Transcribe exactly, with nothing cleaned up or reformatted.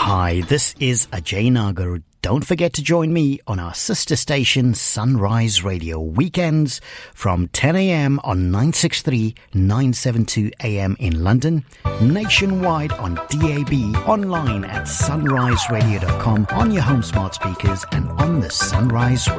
Hi, this is Ajay Nagar. Don't forget to join me on our sister station Sunrise Radio weekends from ten a.m. on nine sixty-three, nine seventy-two A M in London, nationwide on D A B, online at sunrise radio dot com, on your home smart speakers and on the Sunrise